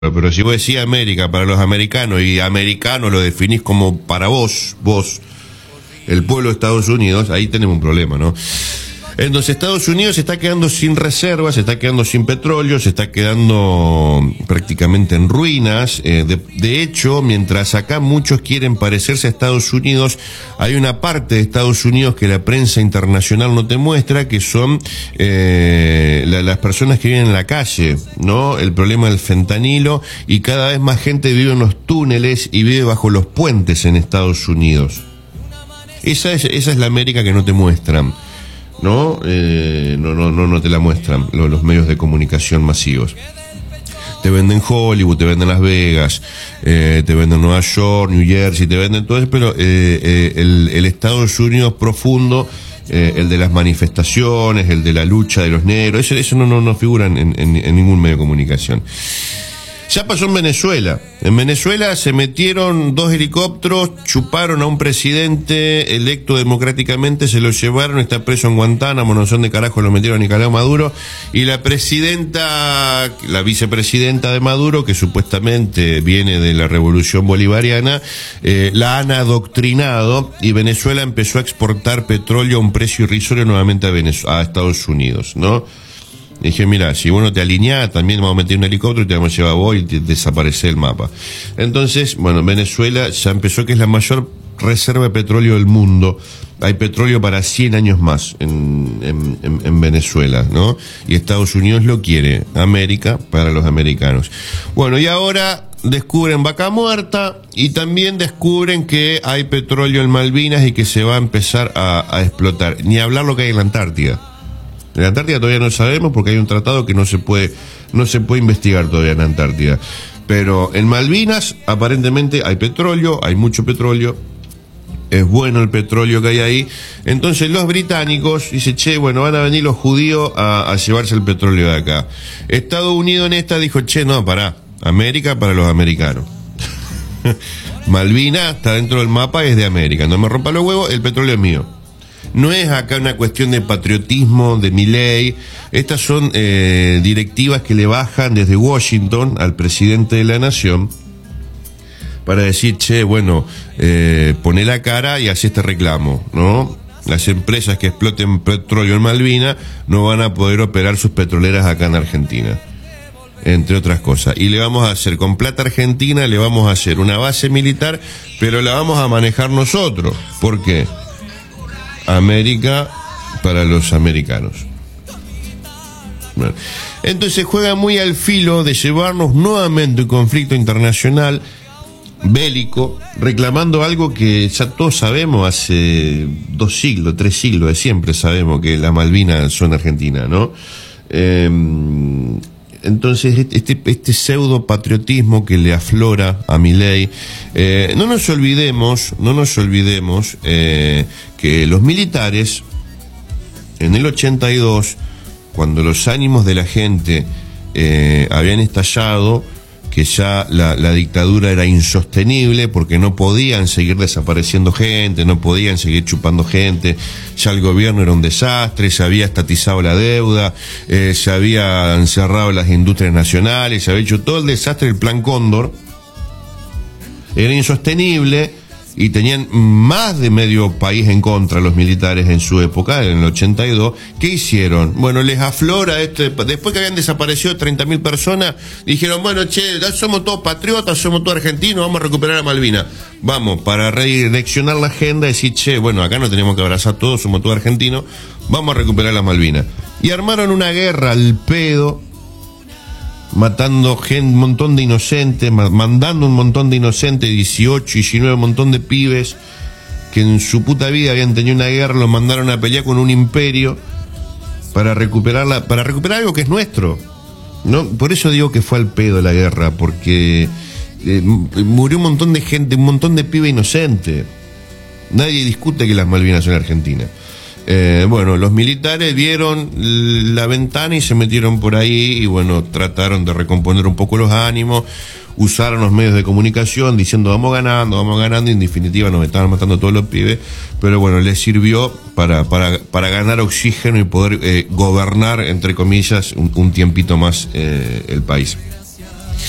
Pero si vos decís América para los americanos y americano lo definís como para vos, el pueblo de Estados Unidos, ahí tenemos un problema, ¿no? Entonces Estados Unidos se está quedando sin reservas, se está quedando sin petróleo, se está quedando prácticamente en ruinas. De hecho, mientras acá muchos quieren parecerse a Estados Unidos, hay una parte de Estados Unidos que la prensa internacional no te muestra, que son las personas que viven en la calle, ¿no? El problema del fentanilo, y cada vez más gente vive en los túneles y vive bajo los puentes en Estados Unidos. Esa es la América que no te muestran. No te la muestran los medios de comunicación masivos. Te venden Hollywood, te venden Las Vegas, te venden Nueva York, New Jersey, te venden todo eso, pero el Estados Unidos profundo, el de las manifestaciones, el de la lucha de los negros, eso no figura en ningún medio de comunicación. Ya pasó en Venezuela. En Venezuela se metieron 2 helicópteros, chuparon a un presidente electo democráticamente, se lo llevaron, está preso en Guantánamo, no sé dónde carajo lo metieron a Nicolás Maduro, y la vicepresidenta de Maduro, que supuestamente viene de la revolución bolivariana, la han adoctrinado, y Venezuela empezó a exportar petróleo a un precio irrisorio nuevamente a Estados Unidos, ¿no? Dije, mira, si vos no te alineás, también vamos a meter un helicóptero y te vamos a llevar a vos y te desaparece el mapa. Entonces, bueno, Venezuela ya empezó, que es la mayor reserva de petróleo del mundo. Hay petróleo para 100 años más en Venezuela, ¿no? Y Estados Unidos lo quiere. América para los americanos. Bueno, y ahora descubren Vaca Muerta y también descubren que hay petróleo en Malvinas y que se va a empezar a explotar. Ni hablar lo que hay en la Antártida. En la Antártida todavía no sabemos porque hay un tratado que no se puede investigar todavía en la Antártida. Pero en Malvinas aparentemente hay petróleo, hay mucho petróleo, es bueno el petróleo que hay ahí. Entonces los británicos dicen, che, bueno, van a venir los judíos a llevarse el petróleo de acá. Estados Unidos en esta dijo, che, no, pará, América para los americanos. Malvinas está dentro del mapa, es de América, no me rompa los huevos, el petróleo es mío. No es acá una cuestión de patriotismo, de Milei. Estas son directivas que le bajan desde Washington al presidente de la nación para decir, che, bueno, poné la cara y hace este reclamo, ¿no? Las empresas que exploten petróleo en Malvinas no van a poder operar sus petroleras acá en Argentina, entre otras cosas. Y le vamos a hacer, con plata argentina, le vamos a hacer una base militar, pero la vamos a manejar nosotros. ¿Por qué? América para los americanos. Bueno, entonces juega muy al filo de llevarnos nuevamente un conflicto internacional bélico, reclamando algo que ya todos sabemos hace 2 siglos, 3 siglos, de siempre sabemos que las Malvinas son argentinas, ¿no? Entonces este pseudo patriotismo que le aflora a Milei, no nos olvidemos que los militares en el 82, cuando los ánimos de la gente habían estallado, que ya la dictadura era insostenible porque no podían seguir desapareciendo gente, no podían seguir chupando gente, ya el gobierno era un desastre, se había estatizado la deuda, se habían cerrado las industrias nacionales, se había hecho todo el desastre del Plan Cóndor, era insostenible y tenían más de medio país en contra los militares en su época, en el 82. ¿Qué hicieron? Bueno, les aflora después que habían desaparecido 30.000 personas, dijeron, bueno, che, ya somos todos patriotas, somos todos argentinos, vamos a recuperar a Malvinas. Vamos, para redireccionar la agenda, decir, che, bueno, acá no tenemos que abrazar todos, somos todos argentinos, vamos a recuperar las Malvinas. Y armaron una guerra al pedo, matando gente, un montón de inocentes, mandando un montón de inocentes, 18, 19, un montón de pibes que en su puta vida habían tenido una guerra, los mandaron a pelear con un imperio para recuperar algo que es nuestro, ¿no? Por eso digo que fue al pedo la guerra, porque murió un montón de gente, un montón de pibes inocentes. Nadie discute que las Malvinas son argentinas. Bueno, los militares vieron la ventana y se metieron por ahí y bueno, trataron de recomponer un poco los ánimos, usaron los medios de comunicación diciendo vamos ganando, y en definitiva nos estaban matando todos los pibes, pero bueno, les sirvió para ganar oxígeno y poder gobernar, entre comillas, un tiempito más el país.